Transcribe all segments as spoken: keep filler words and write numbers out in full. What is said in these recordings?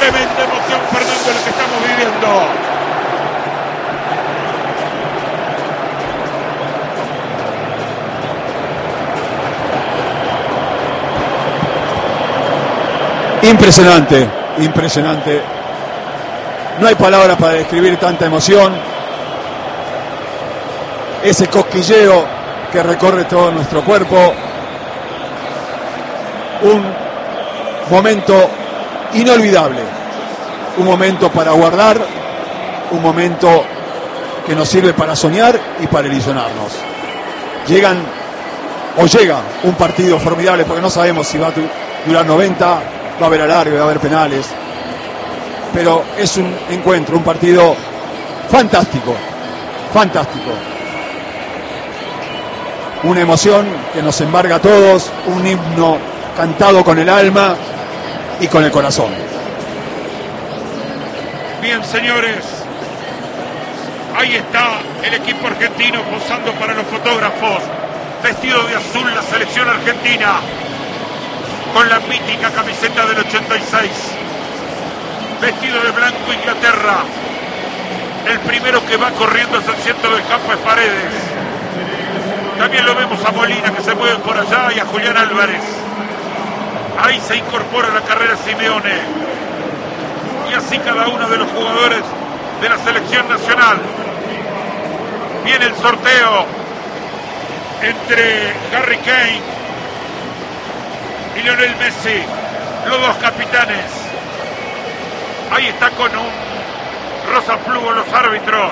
Tremenda emoción, Fernando, lo que estamos viviendo. Impresionante, impresionante. No hay palabras para describir tanta emoción. Ese cosquilleo que recorre todo nuestro cuerpo. Un momento inolvidable. Un momento para guardar. Un momento que nos sirve para soñar y para ilusionarnos. Llegan o llega un partido formidable, porque no sabemos si va a durar noventa. Va a haber alargue, va a haber penales, pero es un encuentro, un partido fantástico, fantástico. Una emoción que nos embarga a todos, un himno cantado con el alma y con el corazón. Bien, señores, ahí está el equipo argentino posando para los fotógrafos, vestido de azul la selección argentina, con la mítica camiseta del ochenta y seis, vestido de blanco Inglaterra. El primero que va corriendo hacia el centro del campo es Paredes. También lo vemos a Molina, que se mueve por allá, y a Julián Álvarez. Ahí se incorpora la carrera Simeone. Y así cada uno de los jugadores de la selección nacional. Viene el sorteo entre Harry Kane y Lionel Messi, los dos capitanes. Ahí está con un rosa fluo los árbitros.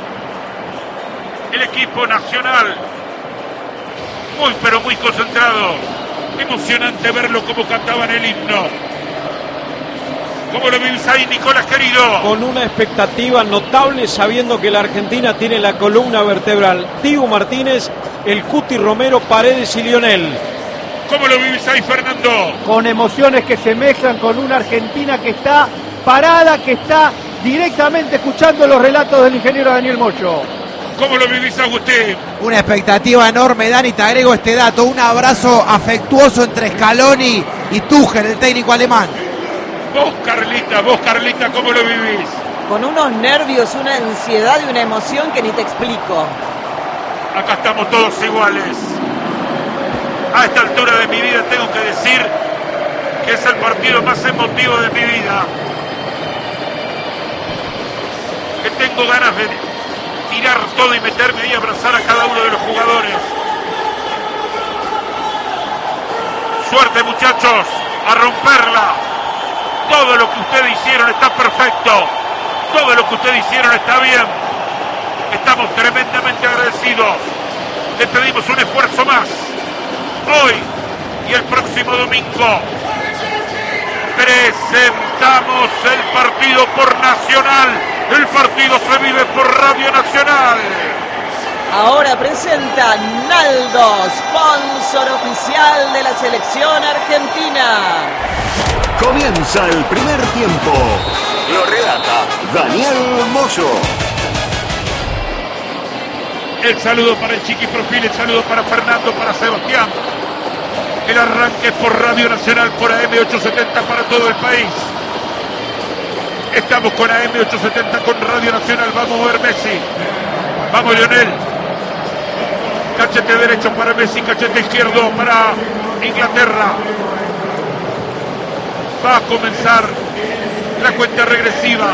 El equipo nacional, muy pero muy concentrado. Emocionante verlo como cantaban el himno. ¿Cómo lo vivís ahí, Nicolás, querido? Con una expectativa notable, sabiendo que la Argentina tiene la columna vertebral Dibu Martínez, el Cuti Romero, Paredes y Lionel. ¿Cómo lo vivís ahí, Fernando? Con emociones que se mezclan con una Argentina que está parada, que está directamente escuchando los relatos del ingeniero Daniel Mocho. ¿Cómo lo vivís, Agustín? Una expectativa enorme, Dani, te agrego este dato, un abrazo afectuoso entre Scaloni y Tuchel, el técnico alemán. Vos, Carlita, vos, Carlita, ¿cómo lo vivís? Con unos nervios, una ansiedad y una emoción que ni te explico. Acá estamos todos iguales. A esta altura de mi vida tengo que decir que es el partido más emotivo de mi vida. Que tengo ganas de tirar todo y meterme ahí y abrazar a cada uno de los jugadores. Suerte, muchachos, a romperla. Todo lo que ustedes hicieron está perfecto. Todo lo que ustedes hicieron está bien. Estamos tremendamente agradecidos. Les pedimos un esfuerzo más. Hoy y el próximo domingo presentamos el partido por Nacional. El partido se vive por Radio Nacional. Ahora presenta Naldo, sponsor oficial de la selección argentina. Comienza el primer tiempo. Lo relata Daniel Moyo. El saludo para el Chiqui Profil, el saludo para Fernando, para Sebastián. El arranque por Radio Nacional, por A M ochocientos setenta para todo el país. Estamos con A M ochocientos setenta, con Radio Nacional. Vamos a ver Messi. Vamos, Lionel. Cachete derecho para Messi, cachete izquierdo para Inglaterra. Va a comenzar la cuenta regresiva.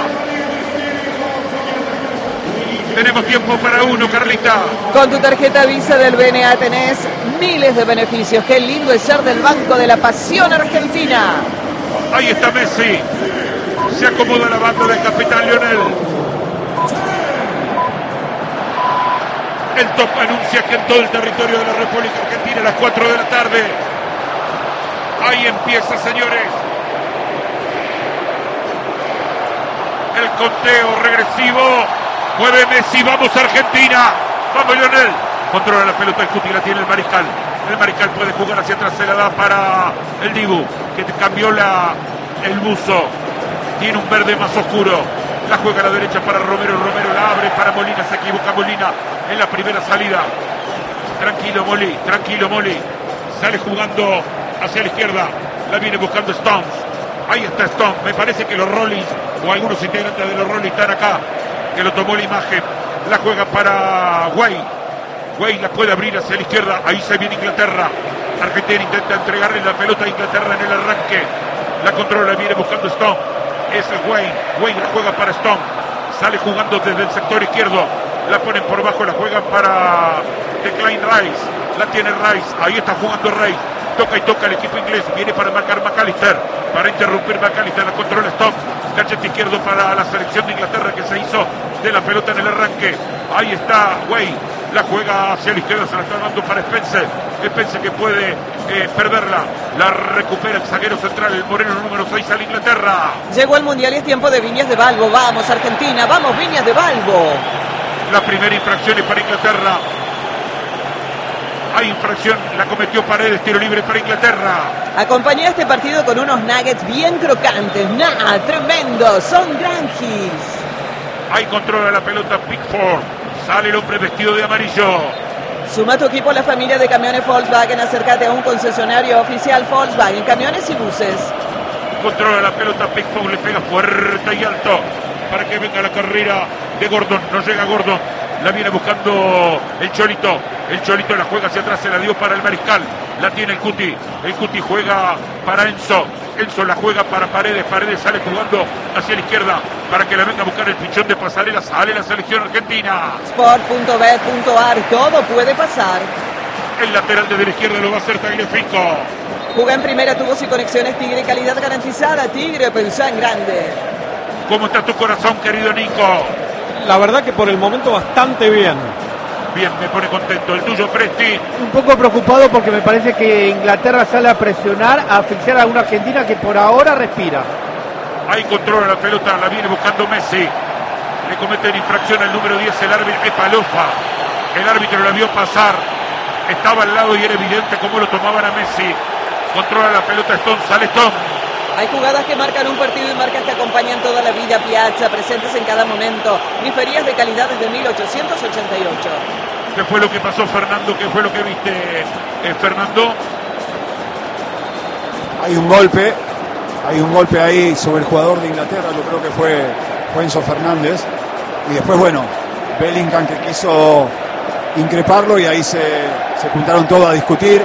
Tenemos tiempo para uno, Carlita. Con tu tarjeta Visa del B N A tenés miles de beneficios. Qué lindo es ser del Banco de la Pasión Argentina. Ahí está Messi. Se acomoda la banda del capitán Lionel. El top anuncia que en todo el territorio de la República Argentina a las cuatro de la tarde. Ahí empieza, señores, el conteo regresivo. Mueve Messi, vamos Argentina. Vamos Lionel. Controla la pelota el Cuti, la tiene el Mariscal. El Mariscal puede jugar hacia atrás, se la da para el Dibu, que cambió la, el buzo. Tiene un verde más oscuro. La juega a la derecha para Romero. Romero la abre para Molina. Se equivoca Molina en la primera salida. Tranquilo Moli, tranquilo Moli. Sale jugando hacia la izquierda. La viene buscando Stones. Ahí está Stone. Me parece que los Rollins o algunos integrantes de los Rollins están acá, que lo tomó la imagen. La juega para Way. Way la puede abrir hacia la izquierda. Ahí se viene Inglaterra. Argentina intenta entregarle la pelota a Inglaterra en el arranque. La controla, viene buscando Stone. Es Way. Way la juega para Stone. Sale jugando desde el sector izquierdo. La ponen por bajo, la juegan para Declan Rice. La tiene Rice. Ahí está jugando Rice. Toca y toca el equipo inglés. Viene para marcar McAllister. Para interrumpir McAllister. La controla Stone. Cachete izquierdo para la selección de Inglaterra que se hizo de la pelota en el arranque. Ahí está Way. La juega hacia la izquierda. Se la está dando para Spencer. Spencer que puede eh, perderla. La recupera el zaguero central. El moreno número seis al Inglaterra. Llegó el mundial y es tiempo de Viñas de Balbo. Vamos Argentina. Vamos Viñas de Balbo. La primera infracción es para Inglaterra. Hay infracción, la cometió Paredes, tiro libre para Inglaterra. Acompañé este partido con unos nuggets bien crocantes. ¡Nah! ¡Tremendo! Son granjis. Ahí controla la pelota Pickford. Sale el hombre vestido de amarillo. Suma tu equipo a la familia de camiones Volkswagen. Acércate a un concesionario oficial Volkswagen, camiones y buses. Controla la pelota Pickford, le pega fuerte y alto para que venga la carrera de Gordon. No llega Gordon. La viene buscando el Cholito. El Cholito la juega hacia atrás, se la dio para el Mariscal. La tiene el Cuti. El Cuti juega para Enzo. Enzo la juega para Paredes. Paredes sale jugando hacia la izquierda para que la venga a buscar el pichón de Pasarela. Sale la selección argentina. Sport punto bet punto ar. Todo puede pasar. El lateral desde la izquierda lo va a hacer Tagliafico. Juega en primera, tubos y conexiones Tigre. Calidad garantizada. Tigre, pensá en grande. ¿Cómo está tu corazón, querido Nico? La verdad que por el momento bastante bien. Bien, me pone contento. El tuyo, Presti. Un poco preocupado porque me parece que Inglaterra sale a presionar, a asfixiar a una Argentina que por ahora respira. Ahí controla la pelota, la viene buscando Messi. Le cometen infracción al número diez, el árbitro es Palofa. El árbitro la vio pasar. Estaba al lado y era evidente cómo lo tomaban a Messi. Controla la pelota Stone, sale Stone. Hay jugadas que marcan un partido y marcas que acompañan toda la vida. Piazza, presentes en cada momento. Griferías de calidad desde mil ochocientos ochenta y ocho. ¿Qué fue lo que pasó, Fernando? ¿Qué fue lo que viste, eh, Fernando? Hay un golpe, hay un golpe ahí sobre el jugador de Inglaterra, yo creo que fue, fue Enzo Fernández. Y después, bueno, Bellingham que quiso increparlo y ahí se, se juntaron todos a discutir.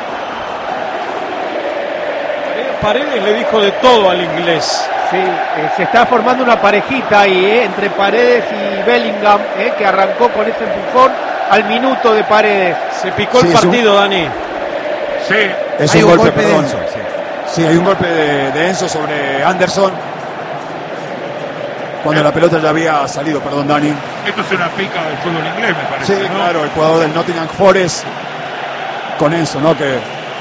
Paredes le dijo de todo al inglés. Sí, eh, se está formando una parejita ahí, eh, entre Paredes y Bellingham, eh, que arrancó con ese empujón al minuto de Paredes. Se picó Sí, el es un- partido, Dani. Sí, Es Hay un un golpe, golpe de perdón. Enzo, sí. Sí, hay un golpe de, de Enzo sobre Anderson. Cuando la pelota ya había salido, perdón, Dani. esto es una pica del fútbol inglés, me parece, Sí, ¿no? claro, el jugador del Nottingham Forest con Enzo, ¿no? Que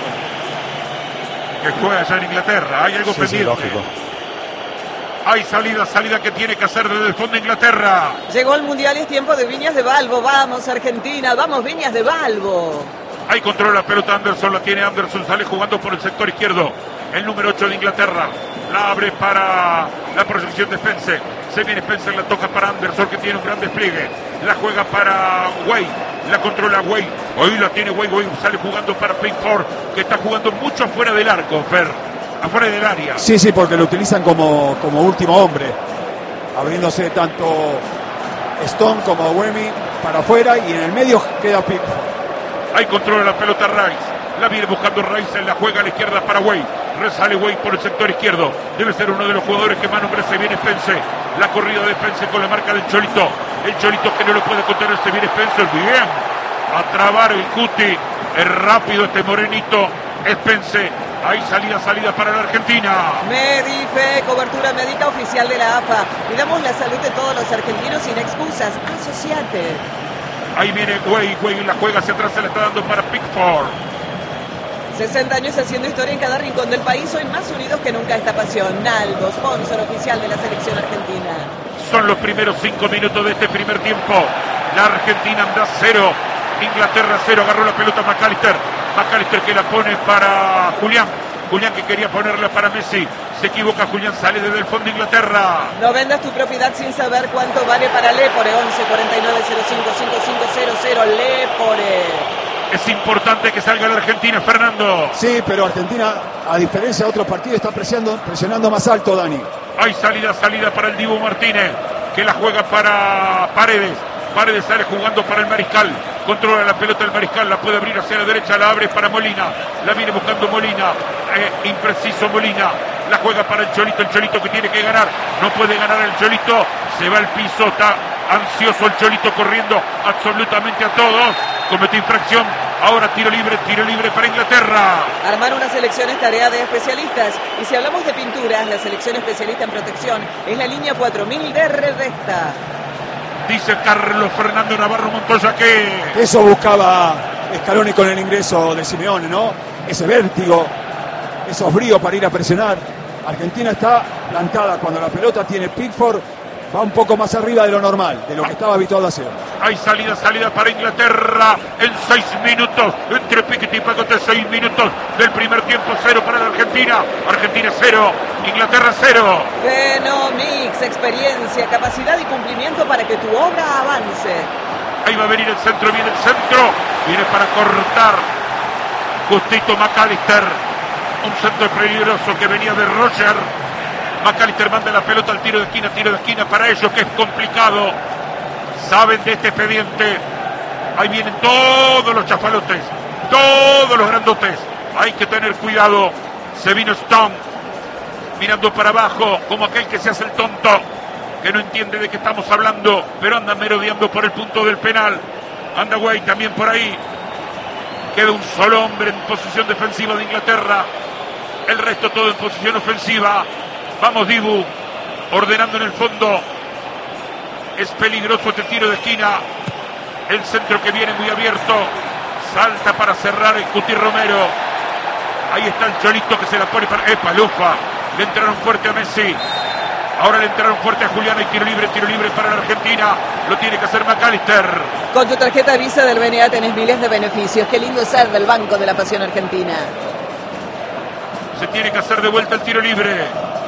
Que juega allá en Inglaterra. Hay algo sí, sí, pendiente. lógico. Hay salida, salida que tiene que hacer desde el fondo de Inglaterra. Llegó el mundial y es tiempo de Viñas de Balbo. Vamos Argentina, vamos Viñas de Balbo. Ahí controla la pelota Anderson, la tiene Anderson, sale jugando por el sector izquierdo. El número ocho de Inglaterra. La abre para la proyección de Spencer. Se viene Spencer, la toca para Anderson que tiene un gran despliegue. La juega para Way. La controla Way. Hoy la tiene Way. Way sale jugando para Pickford que está jugando mucho afuera del arco, Fer. Afuera del área. Sí, sí, porque lo utilizan como, como último hombre, abriéndose tanto Stone como Wemi para afuera y en el medio queda Pickford. Ahí controla la pelota Rice. La viene buscando Rice, en la juega a la izquierda para Way. Resale Way por el sector izquierdo. Debe ser uno de los jugadores que más nombre se viene Spencer. La corrida de Spencer con la marca del Cholito. El Cholito que no lo puede contener, se viene Spencer. Bien. A trabar el Cuti. Es rápido este morenito. Spencer. Ahí salida, salida para la Argentina. Medife, cobertura médica oficial de la A F A. Cuidamos la salud de todos los argentinos sin excusas. Asociate. Ahí viene Way. Way la juega hacia atrás, se la está dando para Pickford. sesenta años haciendo historia en cada rincón del país. Hoy más unidos que nunca esta pasión. Nalgo, sponsor oficial de la selección argentina. Son los primeros cinco minutos de este primer tiempo. La Argentina anda cero. Inglaterra cero. Agarró la pelota McAllister. McAllister que la pone para Julián. Julián que quería ponerla para Messi. Se equivoca Julián, sale desde el fondo de Inglaterra. No vendas tu propiedad sin saber cuánto vale para Lepore. once cuarenta y nueve cero cinco cinco cinco cero cero. Lepore. Es importante que salga la Argentina, Fernando. Sí, pero Argentina, a diferencia de otros partidos, está presionando, presionando más alto, Dani. Hay salida, salida para el Dibu Martínez, que la juega para Paredes. Paredes sale jugando para el Mariscal. Controla la pelota el Mariscal, la puede abrir hacia la derecha, la abre para Molina. La viene buscando Molina. Eh, impreciso Molina. La juega para el Cholito, el Cholito que tiene que ganar. No puede ganar el Cholito. Se va al piso, está ansioso el Cholito corriendo absolutamente a todos. Cometió infracción. Ahora tiro libre, tiro libre para Inglaterra. Armar una selección es tarea de especialistas. Y si hablamos de pinturas, la selección especialista en protección es la línea cuatro mil de Redesta. Dice Carlos Fernando Navarro Montoya que... Eso buscaba Scaloni con el ingreso de Simeone, ¿no? Ese vértigo, esos bríos para ir a presionar. Argentina está plantada cuando la pelota tiene Pickford, va un poco más arriba de lo normal, de lo que estaba habituado a hacer. Hay salida, salida para Inglaterra en seis minutos. Entre Piquet y Pacote, seis minutos del primer tiempo. Cero para la Argentina. Argentina cero, Inglaterra cero. Fenomix, experiencia, capacidad y cumplimiento para que tu obra avance. Ahí va a venir el centro, viene el centro. Viene para cortar Justito McAllister. Un centro peligroso que venía de Roger. McAllister manda la pelota al tiro de esquina, tiro de esquina para ellos, que es complicado. Saben de este expediente. Ahí vienen todos los chafalotes, todos los grandotes. Hay que tener cuidado. Se vino Stone mirando para abajo como aquel que se hace el tonto, que no entiende de qué estamos hablando, pero anda merodeando por el punto del penal. Anda Guay también por ahí. Queda un solo hombre en posición defensiva de Inglaterra. El resto todo en posición ofensiva. Vamos Dibu, ordenando en el fondo. Es peligroso este tiro de esquina. El centro que viene muy abierto. Salta para cerrar el Cuti Romero. Ahí está el Cholito que se la pone para... ¡Epa, Lufa! Le entraron fuerte a Messi. Ahora le entraron fuerte a Julián. Y tiro libre, tiro libre para la Argentina. Lo tiene que hacer McAllister. Con tu tarjeta Visa del B N A tenés miles de beneficios. Qué lindo ser del Banco de la Pasión Argentina. Se tiene que hacer de vuelta el tiro libre.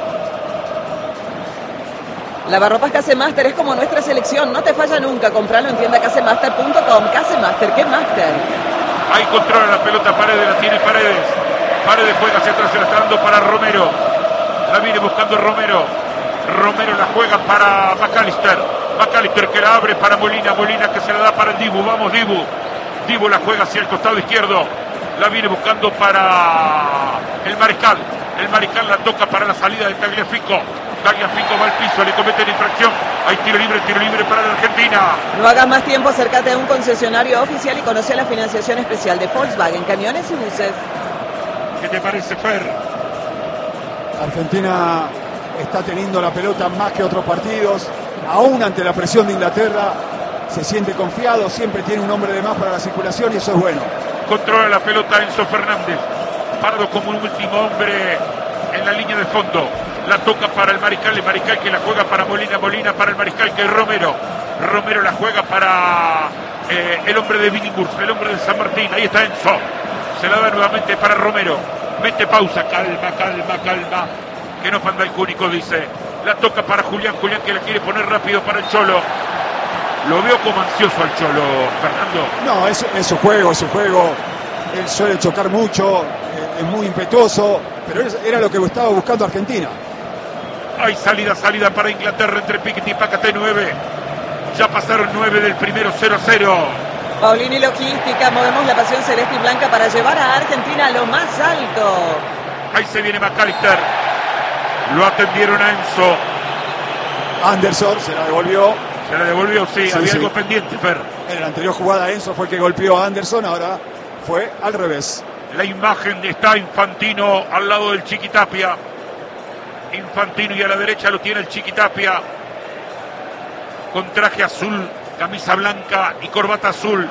Lavarropas Casemaster es como nuestra selección, no te falla nunca. Compralo en tienda casemaster punto com. Casemaster, ¿qué Master? Ahí controla la pelota Paredes, la tiene Paredes. Paredes juega hacia atrás, se la está dando para Romero. La viene buscando Romero. Romero la juega para McAllister. McAllister que la abre para Molina. Molina que se la da para el Dibu. Vamos Dibu. Dibu la juega hacia el costado izquierdo. La viene buscando para el Mariscal. El Mariscal la toca para la salida de Tagliafico. Tagliafico va al piso, le cometen infracción. Hay tiro libre, tiro libre para la Argentina. No hagas más tiempo, acércate a un concesionario oficial y conoce la financiación especial de Volkswagen, camiones y buses. ¿Qué te parece, Fer? Argentina está teniendo la pelota más que otros partidos. Aún ante la presión de Inglaterra, se siente confiado, siempre tiene un hombre de más para la circulación y eso es bueno. Controla la pelota Enzo Fernández. Parado como un último hombre en la línea de fondo. La toca para el Mariscal, el Mariscal que la juega para Molina, Molina para el Mariscal que es Romero. Romero la juega para eh, el hombre de Billinghurst, el hombre de San Martín. Ahí está Enzo. Se la da nuevamente para Romero. Mete pausa, calma, calma, calma. Que no fanda el cúnico, dice. La toca para Julián, Julián que la quiere poner rápido para el Cholo. Lo veo como ansioso al Cholo, Fernando. No, es, es su juego, es su juego. Él suele chocar mucho, eh, es muy impetuoso, pero era lo que estaba buscando Argentina. Hay salida, salida para Inglaterra entre Piquet y Pacate nueve. Ya pasaron nueve del primero, cero a cero. Paulini Logística, movemos la pasión celeste y blanca para llevar a Argentina a lo más alto. Ahí se viene McAllister. Lo atendieron a Enzo. Anderson se la devolvió. Se la devolvió, sí, sí había sí. algo pendiente, Fer. En la anterior jugada Enzo fue el que golpeó a Anderson, ahora fue al revés. La imagen está Infantino al lado del Chiquitapia. Infantino y a la derecha lo tiene el Chiquitapia. Con traje azul, camisa blanca y corbata azul.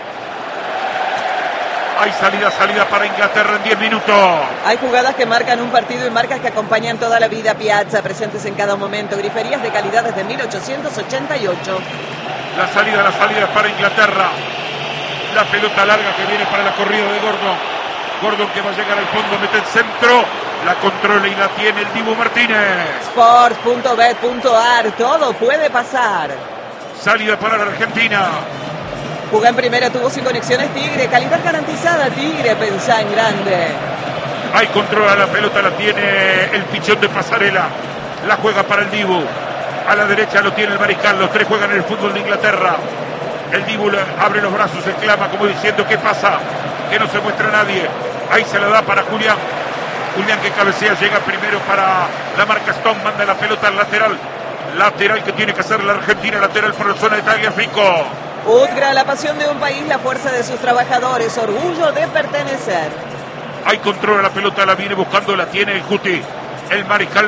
Hay salida, salida para Inglaterra en diez minutos. Hay jugadas que marcan un partido y marcas que acompañan toda la vida. Piazza, presentes en cada momento. Griferías de calidad desde mil ochocientos ochenta y ocho. La salida, la salida para Inglaterra. La pelota larga que viene para la corrida de Gordon. Gordon que va a llegar al fondo, mete el centro. La controla y la tiene el Dibu Martínez. Sports punto bet punto ar, todo puede pasar. Salida para la Argentina. Jugó en primera, tuvo sin conexiones Tigre. Calidad garantizada Tigre, pensá en grande. Ahí controla la pelota, la tiene el pichón de Pasarela. La juega para el Dibu. A la derecha lo tiene el Mariscal. Los tres juegan en el fútbol de Inglaterra. El Dibu abre los brazos, exclama como diciendo: ¿qué pasa? Que no se muestra nadie. Ahí se la da para Julián. Julián que cabecea, llega primero para la marca Stone. Manda la pelota al lateral. Lateral que tiene que hacer la Argentina. Lateral por la zona de Tagliafico. Udgra, la pasión de un país, la fuerza de sus trabajadores. Orgullo de pertenecer. Ahí controla la pelota, la viene buscando, la tiene el Cuti. El Mariscal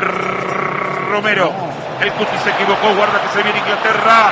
Romero. El Cuti se equivocó, guarda que se viene Inglaterra.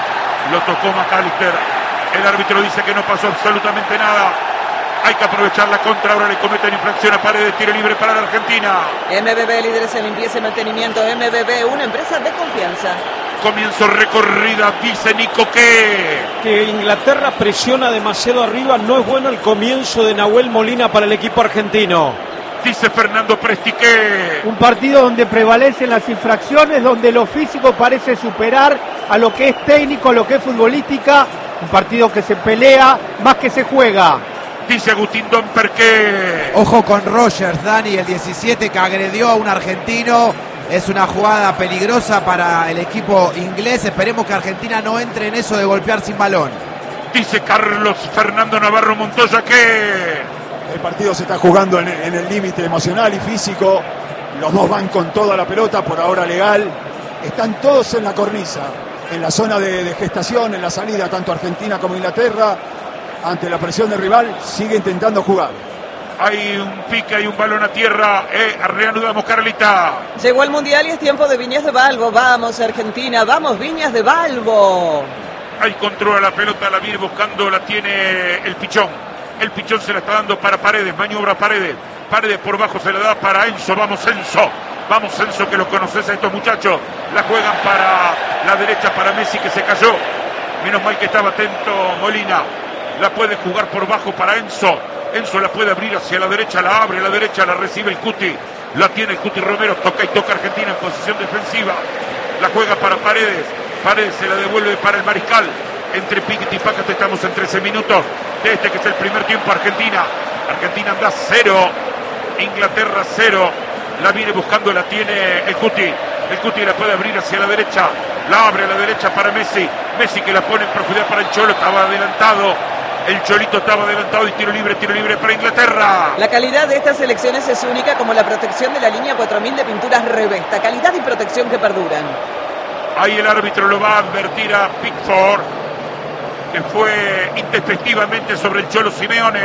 Lo tocó McAllister. El árbitro dice que no pasó absolutamente nada. Hay que aprovechar la contra, ahora le cometen infracción a Paredes, tiro libre para la Argentina. M B B, líderes en limpieza y mantenimiento. M B B, una empresa de confianza. Comienzo recorrida, dice Nico que... Que Inglaterra presiona demasiado arriba, no es bueno el comienzo de Nahuel Molina para el equipo argentino. Dice Fernando Presti que... Un partido donde prevalecen las infracciones, donde lo físico parece superar a lo que es técnico, a lo que es futbolística. Un partido que se pelea más que se juega. Dice Agustín Domper que... Ojo con Rogers, Dani, el diecisiete que agredió a un argentino. Es una jugada peligrosa para el equipo inglés. Esperemos que Argentina no entre en eso de golpear sin balón. Dice Carlos Fernando Navarro Montoya que... El partido se está jugando en, en el límite emocional y físico. Los dos van con toda la pelota, por ahora legal. Están todos en la cornisa, en la zona de, de gestación, en la salida, tanto Argentina como Inglaterra. Ante la presión del rival, sigue intentando jugar. Hay un pique, hay un balón a tierra. Eh, reanudamos, Carlita. Llegó el Mundial y es tiempo de Viñas de Balbo. Vamos, Argentina, vamos, Viñas de Balbo. Ahí controla la pelota, la viene buscando, la tiene el Pichón. El Pichón se la está dando para Paredes, maniobra Paredes. Paredes por bajo se la da para Enzo. Vamos, Enzo. Vamos, Enzo, que los conoces a estos muchachos. La juegan para la derecha, para Messi, que se cayó. Menos mal que estaba atento Molina. La puede jugar por bajo para Enzo. Enzo la puede abrir hacia la derecha, la abre a la derecha, la recibe el Cuti. La tiene el Cuti Romero, toca y toca Argentina en posición defensiva. La juega para Paredes. Paredes se la devuelve para el Mariscal. Entre Piquet y Pacas estamos en trece minutos de este que es el primer tiempo. Argentina. Argentina anda cero. Inglaterra cero. La viene buscando, la tiene el Cuti. El Cuti la puede abrir hacia la derecha. La abre a la derecha para Messi. Messi que la pone en profundidad para el Cholo. Estaba adelantado. El Cholito estaba adelantado y tiro libre, tiro libre para Inglaterra. La calidad de estas selecciones es única, como la protección de la línea cuatro mil de pinturas Revesta. Calidad y protección que perduran. Ahí el árbitro lo va a advertir a Pickford, que fue intempestivamente sobre el Cholo Simeone.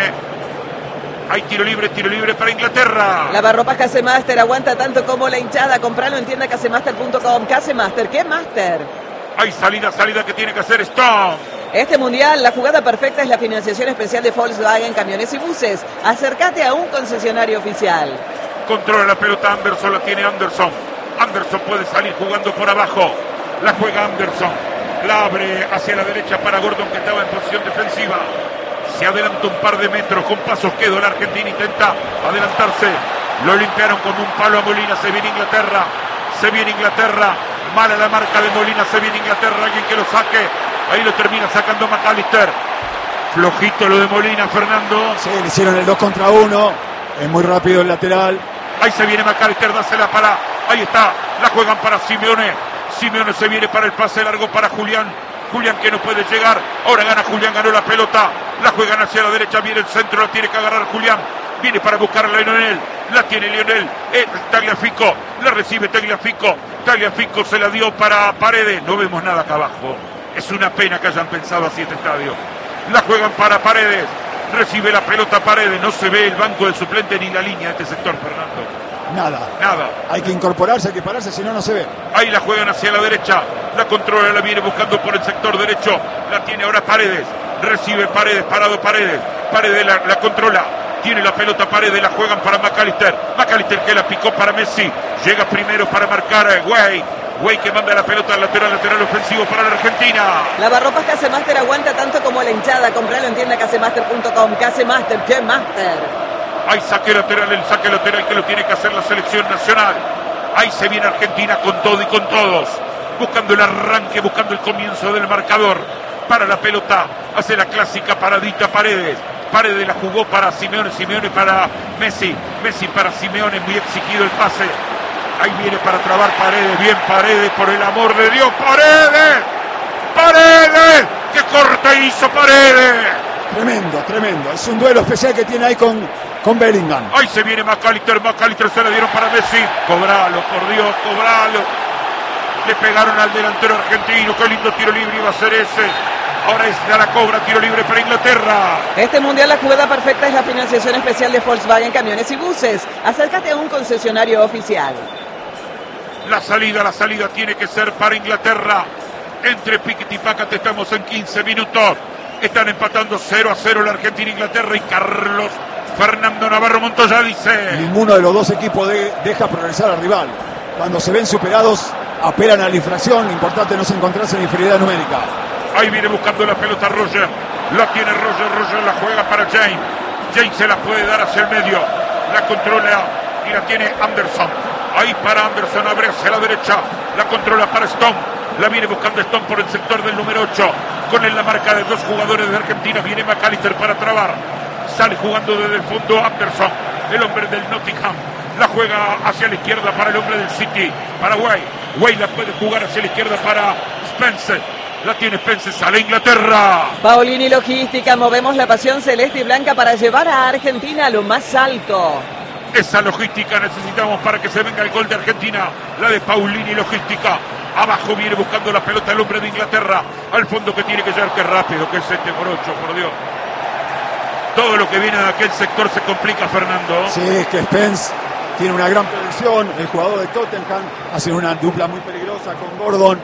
Hay tiro libre, tiro libre para Inglaterra. Lavarropas Casemaster aguanta tanto como la hinchada. Compralo en tienda casemaster punto com. Casemaster, ¿qué Master? Hay salida, salida que tiene que hacer Stone. Este mundial, la jugada perfecta es la financiación especial de Volkswagen, camiones y buses. Acércate a un concesionario oficial. Controla la pelota Anderson, la tiene Anderson. Anderson puede salir jugando por abajo. La juega Anderson. La abre hacia la derecha para Gordon, que estaba en posición defensiva. Se adelanta un par de metros, con pasos quedo. La Argentina intenta adelantarse. Lo limpiaron con un palo a Molina. Se viene Inglaterra. Se viene Inglaterra. Mala la marca de Molina. Se viene Inglaterra. Alguien que lo saque. Ahí lo termina sacando McAllister. Flojito lo de Molina, Fernando. Sí, le hicieron el dos contra uno. Es muy rápido el lateral. Ahí se viene McAllister, dásela para... Ahí está, la juegan para Simeone. Simeone se viene para el pase largo para Julián. Julián que no puede llegar. Ahora gana Julián, ganó la pelota. La juegan hacia la derecha, viene el centro, la tiene que agarrar Julián. Viene para buscar a Lionel. La tiene Lionel. Eh, Tagliafico. La recibe Tagliafico. Tagliafico se la dio para Paredes. No vemos nada acá abajo. Es una pena que hayan pensado así este estadio. La juegan para Paredes. Recibe la pelota Paredes. No se ve el banco del suplente ni la línea de este sector, Fernando. Nada. Nada. Hay que incorporarse, hay que pararse, si no, no se ve. Ahí la juegan hacia la derecha. La controla, la viene buscando por el sector derecho. La tiene ahora Paredes. Recibe Paredes, parado Paredes. Paredes la, la controla. Tiene la pelota Paredes, la juegan para McAllister. McAllister que la picó para Messi. Llega primero para marcar a Güey. Güey que manda la pelota al lateral, lateral ofensivo para la Argentina. Lavarropas Casemaster aguanta tanto como la hinchada. Compralo en tienda casemaster punto com. Casemaster, ¿qué Master? Hay saque lateral, el saque lateral que lo tiene que hacer la selección nacional. Ahí se viene Argentina con todo y con todos. Buscando el arranque, buscando el comienzo del marcador. para la pelota, hace la clásica paradita Paredes. Paredes la jugó para Simeone, Simeone para Messi, Messi para Simeone, muy exigido el pase. Ahí viene para trabar Paredes, bien Paredes, por el amor de Dios, Paredes, Paredes, qué corte hizo Paredes. Tremendo, tremendo, es un duelo especial que tiene ahí con, con Bellingham. Ahí se viene McAllister, McAllister se la dieron para Messi, cobralo, por Dios, cobralo. Le pegaron al delantero argentino, qué lindo tiro libre iba a ser ese. Ahora es de la cobra, tiro libre para Inglaterra. Este mundial la jugada perfecta es la financiación especial de Volkswagen Camiones y Buses. Acércate a un concesionario oficial. La salida, la salida tiene que ser para Inglaterra. Entre Piquet y Pácate estamos en quince minutos. Están empatando cero a cero la Argentina e Inglaterra y Carlos Fernando Navarro Montoya dice: ninguno de los dos equipos de, deja progresar al rival. Cuando se ven superados, apelan a la infracción. Lo importante no es encontrarse en inferioridad numérica. Ahí viene buscando la pelota Roger. La tiene Roger, Roger la juega para James. James se la puede dar hacia el medio. La controla y la tiene Anderson. Ahí para Anderson, abre hacia la derecha. La controla para Stone. La viene buscando Stone por el sector del número ocho. Con él la marca de dos jugadores de Argentina. Viene McAllister para trabar. Sale jugando desde el fondo Anderson, el hombre del Nottingham. La juega hacia la izquierda para el hombre del City, para Way. Way la puede jugar hacia la izquierda para Spencer. La tiene Spencer, sale Inglaterra. Paolini Logística, movemos la pasión celeste y blanca para llevar a Argentina a lo más alto. Esa logística necesitamos para que se venga el gol de Argentina. La de Paolini Logística. Abajo viene buscando la pelota el hombre de Inglaterra. Al fondo que tiene que llegar, qué rápido que es este por ocho, por Dios. Todo lo que viene de aquel sector se complica, Fernando. Sí, es que Spence tiene una gran proyección. El jugador de Tottenham hace una dupla muy peligrosa con Gordon.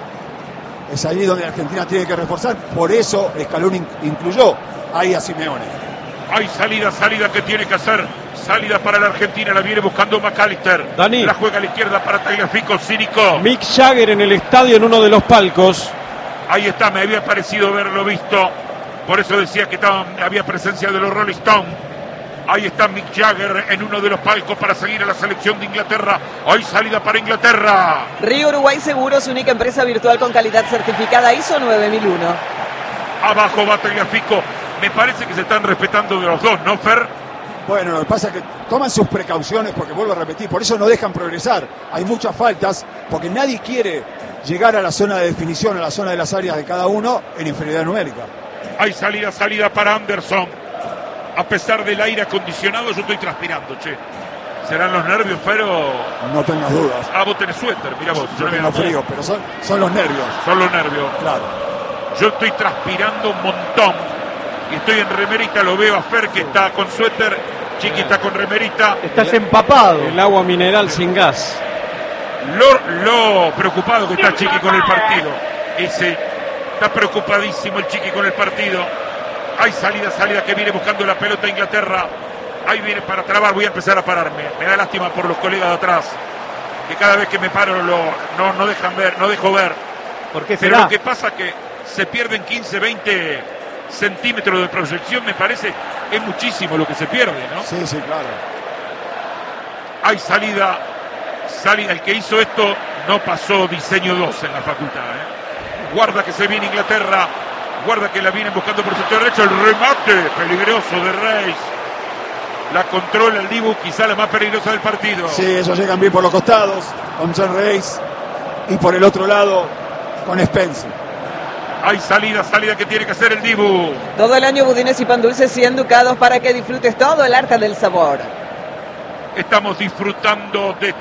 Es ahí donde Argentina tiene que reforzar. Por eso Scaloni incluyó ahí a Simeone. Hay salida, salida que tiene que hacer. Salida para la Argentina, la viene buscando McAllister. Dani. La juega a la izquierda para Tagliafico, Cínico. Mick Jagger en el estadio en uno de los palcos. Ahí está, me había parecido haberlo visto. Por eso decía que estaba, había presencia de los Rolling Stones. Ahí está Mick Jagger en uno de los palcos para seguir a la selección de Inglaterra. Hay salida para Inglaterra. Río Uruguay Seguros, única empresa virtual con calidad certificada I S O nueve mil uno. Abajo va Tagliafico. Me parece que se están respetando de los dos, ¿no, Fer? Bueno, lo que pasa es que toman sus precauciones, porque vuelvo a repetir, por eso no dejan progresar. Hay muchas faltas, porque nadie quiere llegar a la zona de definición, a la zona de las áreas de cada uno en inferioridad numérica. Hay salida, salida para Anderson. A pesar del aire acondicionado, yo estoy transpirando, che. ¿Serán los nervios, pero...? No tengas dudas. Ah, vos tenés suéter, mirá vos. Yo no tengo frío, pero son, son los nervios. Son los nervios. Claro. Yo estoy transpirando un montón. Y estoy en remerita, lo veo a Fer que está con suéter. Chiqui está con remerita. Estás empapado. El agua mineral sin gas. Lo, lo preocupado que está Chiqui con el partido. Ese, está preocupadísimo el Chiqui con el partido. Hay salida, salida que viene buscando la pelota Inglaterra. Ahí viene para trabar, voy a empezar a pararme. Me da lástima por los colegas de atrás, que cada vez que me paro lo, no, no dejan ver, no dejo ver. ¿Por qué Pero será? lo que pasa es que se pierden quince, veinte centímetros de proyección, me parece, es muchísimo lo que se pierde, ¿no? Sí, sí, claro. Hay salida, salida. El que hizo esto no pasó diseño dos en la facultad, ¿eh? Guarda que se viene Inglaterra. Guarda que la vienen buscando por el sector derecho. El remate peligroso de Reis. La controla el Dibu, quizá la más peligrosa del partido. Sí, ellos llegan bien por los costados, con John Reis. Y por el otro lado, con Spencer. Hay salida, salida que tiene que hacer el Dibu. Todo el año budines y pan dulces cien ducados para que disfrutes todo el arte del sabor. Estamos disfrutando de